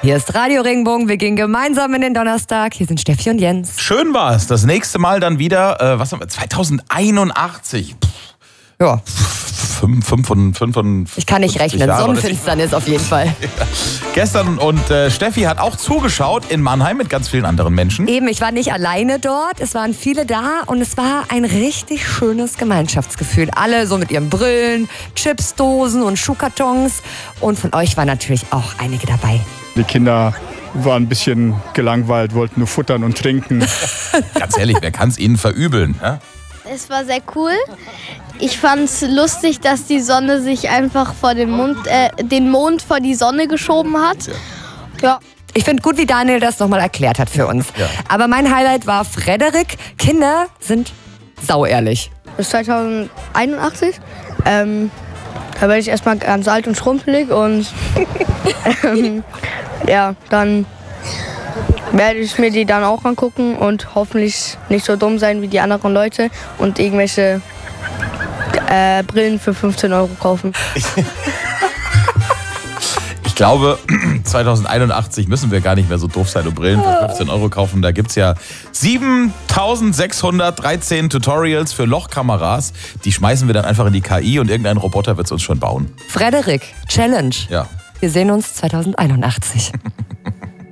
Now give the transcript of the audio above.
Hier ist Radio Regenbogen, wir gehen gemeinsam in den Donnerstag. Hier sind Steffi und Jens. Schön war es. Das nächste Mal dann wieder, 2081. Ja. 5 Ich kann nicht rechnen. Jahre. Sonnenfinsternis auf jeden Fall. Gestern und Steffi hat auch zugeschaut in Mannheim mit ganz vielen anderen Menschen. Eben, ich war nicht alleine dort. Es waren viele da und es war ein richtig schönes Gemeinschaftsgefühl. Alle so mit ihren Brillen, Chipsdosen und Schuhkartons. Und von euch waren natürlich auch einige dabei. Die Kinder waren ein bisschen gelangweilt, wollten nur futtern und trinken. Ganz ehrlich, wer kann es ihnen verübeln? Ja? Es war sehr cool. Ich fand es lustig, dass die Sonne sich einfach vor den Mond vor die Sonne geschoben hat. Ja. Ich finde gut, wie Daniel das nochmal erklärt hat für uns. Ja. Aber mein Highlight war Frederik. Kinder sind sauehrlich. Bis 2081. Da werde ich erstmal ganz alt und schrumpelig und ja, dann werde ich mir die dann auch angucken und hoffentlich nicht so dumm sein wie die anderen Leute und irgendwelche Brillen für 15 Euro kaufen. Ich glaube, 2081 müssen wir gar nicht mehr so doof sein und Brillen für 15 Euro kaufen. Da gibt es ja 7613 Tutorials für Lochkameras. Die schmeißen wir dann einfach in die KI und irgendein Roboter wird es uns schon bauen. Frederik, Challenge. Ja. Wir sehen uns 2081.